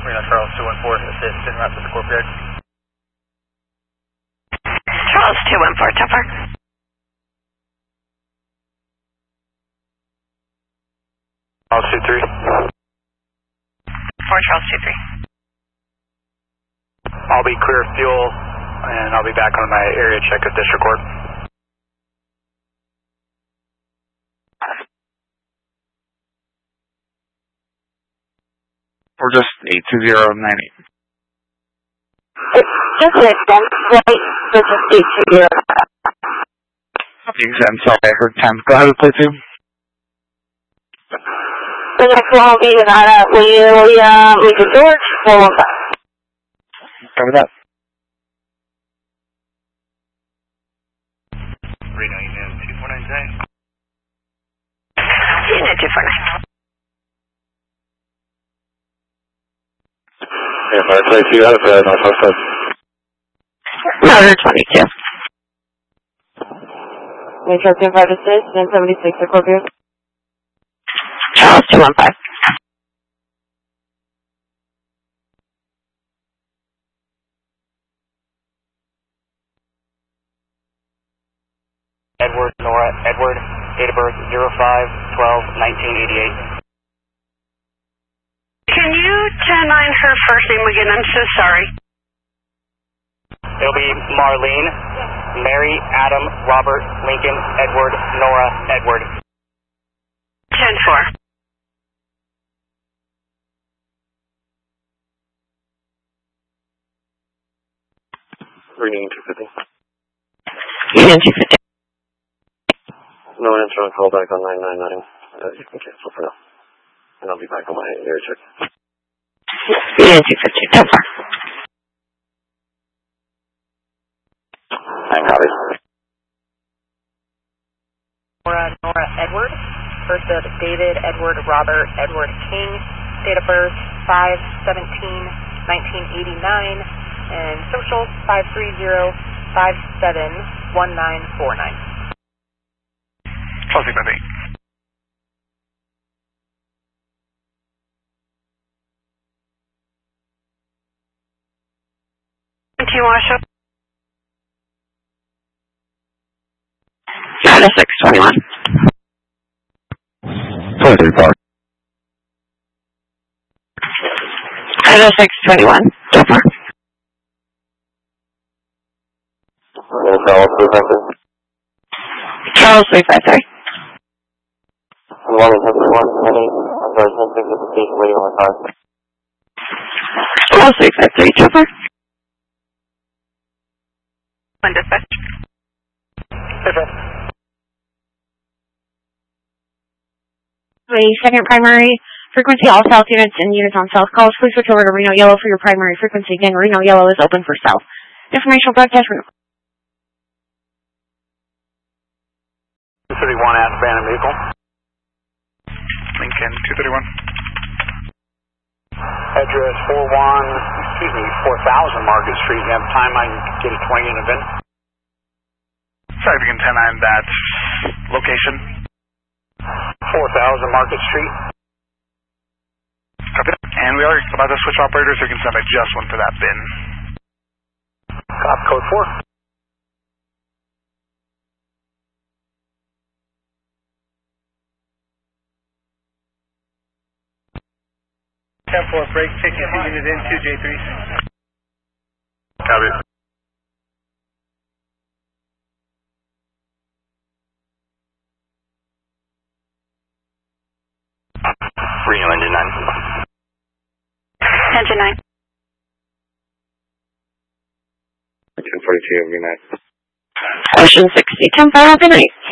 Reno Charles 214, assist in route to the courtyard. Charles 214, so far. Charles 23. 4 Charles 23. I'll be clear of fuel, and I'll be back on my area check at District Court. Or just 82098. Just an expense flight for just 820. I'm sorry, I heard 10. Go ahead with play 2. The next one will be Lincoln George, 415. Cover that. Reno Union 249 today. Unit 249. Yeah, fire play 2 out of Northwest Side. Router 22. Metro 256, 1076 at Corpus. Charles 215. Edward, Nora, Edward, date of birth 05/12/1988. Can you 10-9 her first name again? I'm so sorry. It'll be Marlene, Mary, Adam, Robert, Lincoln, Edward, Nora, Edward. 10-4. Reading 250. Unit 250. No answer on call back on 999. You can cancel for now. And I'll be back on my area check. Unit 250. 10-4. Hang copy. Nora Edward, first of David Edward Robert Edward King, date of birth 5/17/1989, and social 530571949. Closing by 8. Do you want to show? Router 621. Further park. Router 621. So far. Charles 353. Charles 353. One is 118. I'm sorry, 1060 waiting on my car. Charles 353. So far. One dispatch. Second primary frequency, all south units and units on south calls. Please switch over to Reno Yellow for your primary frequency. Again, Reno Yellow is open for south. Informational broadcast. 231 at abandoned vehicle. Lincoln 231. Address 4000 Market Street. You have time I can get a 20 in event? Sorry, we can 10-9 that location. 4000 Market Street. Copy that. And we are about to switch operators, so we can send by just one for that bin. Cop code 4. For break ticket unit in 2J3. Copy. Reno engine 9. Engine 9. 1042 every night. Ocean 60. 10-4. Good night.